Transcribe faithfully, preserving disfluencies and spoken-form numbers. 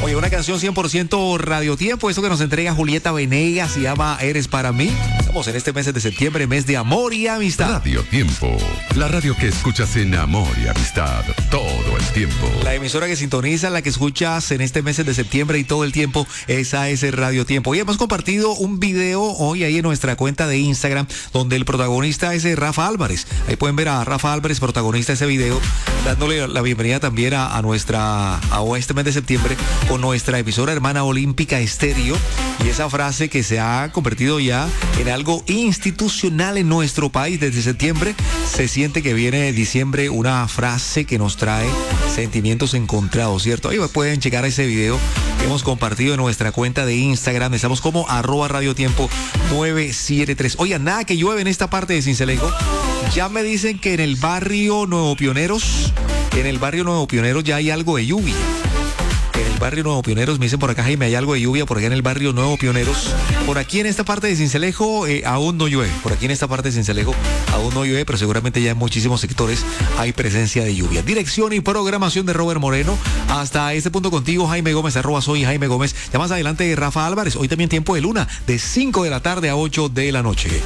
Oye, una canción cien por ciento Radio Tiempo, eso que nos entrega Julieta Venegas, se llama Eres para mí. Estamos en este mes de septiembre, mes de amor y amistad. Radio Tiempo, la radio que escuchas en amor y amistad todo el tiempo. La emisora que sintoniza, la que escuchas en este mes de septiembre y todo el tiempo, esa es el Radio Tiempo. Hoy hemos compartido un video hoy ahí en nuestra cuenta de Instagram, donde el protagonista es Rafa Álvarez. Ahí pueden ver a Rafa Álvarez, protagonista de ese video, dándole la bienvenida también a, a nuestra, a este mes de septiembre, con nuestra emisora hermana Olímpica Estéreo, y esa frase que se ha convertido ya en algo institucional en nuestro país. Desde septiembre se siente que viene diciembre, una frase que nos trae sentimientos encontrados, ¿cierto? Ahí pueden checar ese video que hemos compartido en nuestra cuenta de Instagram. Estamos como arroba Radio Tiempo nueve siete tres. Oigan, nada que llueve en esta parte de Sincelejo. Ya me dicen que en el barrio Nuevo Pioneros, en el barrio Nuevo Pioneros ya hay algo de lluvia. En el barrio Nuevo Pioneros, me dicen por acá, Jaime, hay algo de lluvia por acá en el barrio Nuevo Pioneros. Por aquí en esta parte de Sincelejo eh, aún no llueve. Por aquí en esta parte de Sincelejo aún no llueve, pero seguramente ya en muchísimos sectores hay presencia de lluvia. Dirección y programación de Robert Moreno. Hasta este punto contigo, Jaime Gómez, arroba soy Jaime Gómez. Ya más adelante, Rafa Álvarez. Hoy también tiempo de luna, de cinco de la tarde a ocho de la noche.